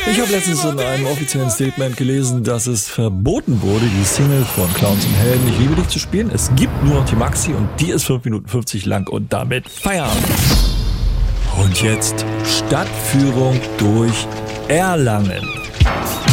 Ich habe letztens in einem offiziellen Statement gelesen, dass es verboten wurde, die Single von Clowns und Helden Ich liebe dich zu spielen. Es gibt nur noch die Maxi und die ist 5 Minuten 50 lang und damit Feierabend. Und jetzt Stadtführung durch Erlangen.